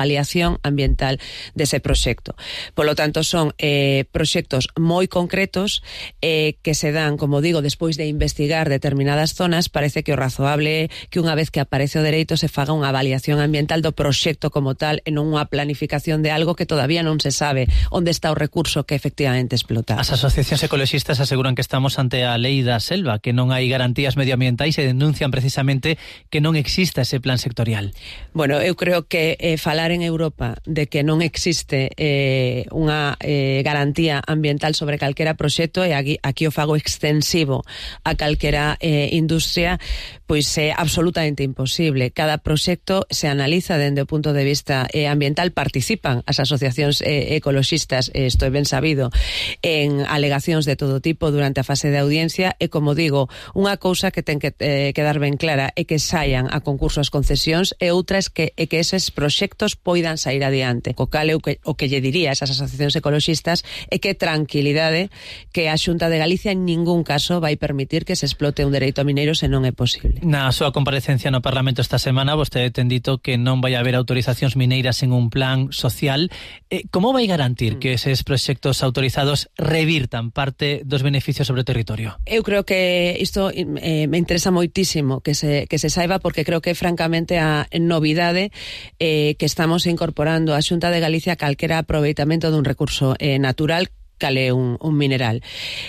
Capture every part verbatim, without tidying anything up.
avaliación ambiental dese proxecto. Polo tanto, son eh, proxectos moi concretos eh, que se dan, como digo, despois de investigar determinadas zonas. Parece que o razoable é que unha vez que aparece o dereito se faga unha avaliación ambiental do proxecto como tal e non unha planificación de algo que todavía non se sabe onde está o recurso que efectivamente explotar. As asociacións ecoloxistas aseguran que estamos ante a lei da selva, que non hai garantías medioambientais e denuncian precisamente que non exista ese plan sectorial. Bueno, eu creo que eh, falar en Europa de que non existe eh, unha eh, garantía ambiental sobre calquera proxecto, e aquí, aquí o fago extensivo a calquera eh, industria, pois é absolutamente imposible. Cada proxecto se analiza dende o punto de vista eh, ambiental, participan as asociacións eh, ecoloxistas, eh, isto é ben sabido, en alegacións de todo tipo durante a fase de audiencia, e como digo, unha cousa que ten que eh, quedar ben clara é que saian a concurso as concesións, e outra é que, é que eses proxectos poidan sair adiante. O cal eu que, o que lle diría a esas asociacións ecoloxistas é que tranquilidade, que a Xunta de Galicia en ningún caso vai permitir que se explote un dereito mineiro se non é posible. Na súa comparecencia no Parlamento esta semana, vostede ten dito que non vai haber autorizacións mineiras en un plan social. Eh, como vai garantir que eses proxectos autorizados revirtan parte dos beneficios sobre o territorio? Eu creo que isto eh, me interesa moitísimo que se, que se saiba, porque creo que é francamente a novidade eh, que estamos incorporando a Xunta de Galicia calquera aproveitamento dun recurso eh, natural, cal é un, un mineral.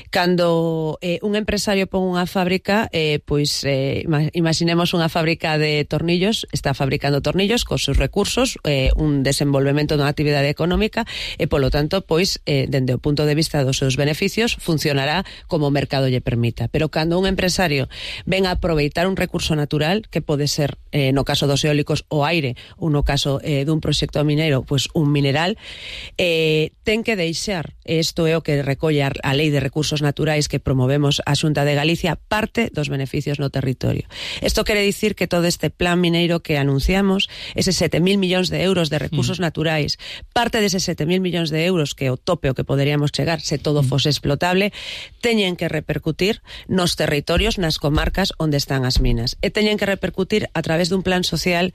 Cando eh, un empresario pon unha fábrica, eh, pois eh, imaginemos unha fábrica de tornillos, está fabricando tornillos cos seus recursos, eh, un desenvolvemento dunha actividade económica, e polo tanto, pois, eh, dende o punto de vista dos seus beneficios, funcionará como o mercado lle permita. Pero cando un empresario ven a aproveitar un recurso natural, que pode ser, eh, no caso dos eólicos, o aire, ou no caso eh, dun proxecto mineiro, pois un mineral, eh, ten que deixar, isto é o que recolle a Lei de Recursos Naturais que promovemos a Xunta de Galicia, parte dos beneficios no territorio. Isto quere dicir que todo este plan mineiro que anunciamos, eses sete mil millóns de euros de recursos mm. naturais, parte deses sete mil millóns de euros, que é o tope o que poderíamos chegar se todo fose explotable, teñen que repercutir nos territorios, nas comarcas onde están as minas. E teñen que repercutir a través dun plan social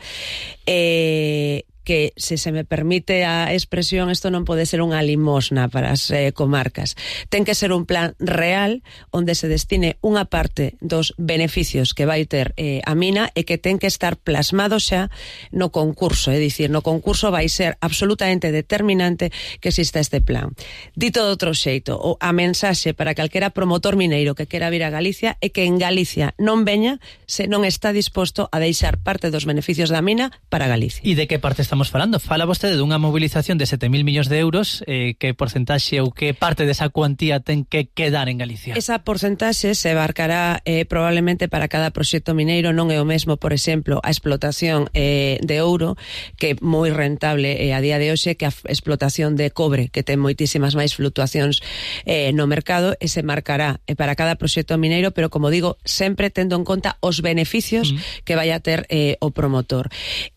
eh, que, se se me permite a expresión, isto non pode ser unha limosna para as eh, comarcas. Ten que ser un plan real onde se destine unha parte dos beneficios que vai ter eh, a mina, e que ten que estar plasmado xa no concurso, é dicir, no concurso vai ser absolutamente determinante que exista este plan. Dito de outro xeito, o, a mensaxe para calquera promotor mineiro que quera vir a Galicia é que en Galicia non veña se non está disposto a deixar parte dos beneficios da mina para Galicia. E de que parte estamos estamos falando? Fala vostede dunha mobilización de sete mil millóns de euros, eh, que porcentaxe ou que parte desa cuantía ten que quedar en Galicia? Esa porcentaxe se abarcará eh, probablemente para cada proxecto mineiro. Non é o mesmo, por exemplo, a explotación eh, de ouro, que é moi rentable eh, a día de hoxe, que a explotación de cobre, que ten moitísimas máis fluctuacións eh, no mercado, e se marcará eh, para cada proxecto mineiro, pero como digo, sempre tendo en conta os beneficios mm. que vai a ter eh, o promotor.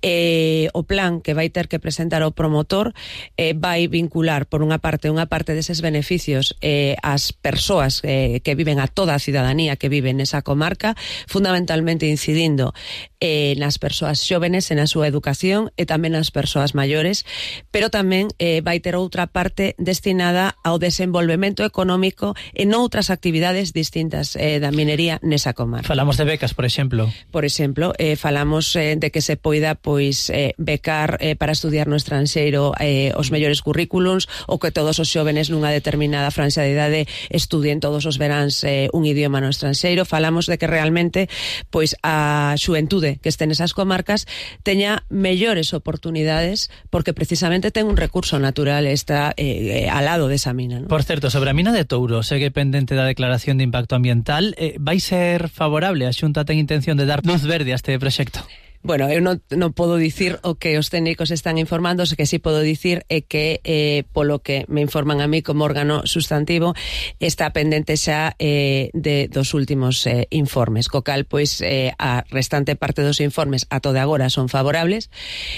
Eh, o plan que vai ter que presentar o promotor eh, vai vincular, por unha parte, unha parte deses beneficios eh, as persoas eh, que viven, a toda a cidadanía que vive nesa comarca, fundamentalmente incidindo eh, nas persoas xóvenes, en a súa educación, e tamén nas persoas maiores, pero tamén eh, vai ter outra parte destinada ao desenvolvemento económico en outras actividades distintas eh, da minería nesa comarca. Falamos de becas, por exemplo. Por exemplo, eh, falamos eh, de que se poida pois eh, becar eh, para estudiar no estranxeiro eh, os mellores currículums, ou que todos os xóvenes nunha determinada franxa de idade estudien todos os veráns eh, un idioma no estranxeiro. Falamos de que realmente pois a xuventude que este nesas comarcas teña mellores oportunidades, porque precisamente ten un recurso natural, está eh, eh, al lado desa mina, ¿no? Por certo, sobre a mina de Touro, segue pendente da declaración de impacto ambiental. Eh, vai ser favorable? A Xunta ten intención de dar luz verde a este proxecto? Bueno, eu non, non podo dicir o que os técnicos están informando, o que sí podo dicir é que, eh, polo que me informan a mí como órgano sustantivo, está pendente xa eh, de dos últimos eh, informes, co cal, pois, eh, a restante parte dos informes a todo agora son favorables,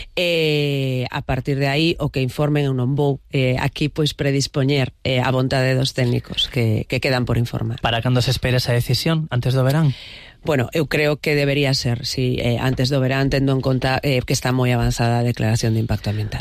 e eh, a partir de aí o que informen eu non vou eh, aquí, pois, predispoñer eh, a vontade dos técnicos que, que quedan por informar. Para cando se espera esa decisión? Antes do verán? Bueno, eu creo que debería ser, si, eh, antes do verán, tendo en conta eh, que está moi avanzada a declaración de impacto ambiental.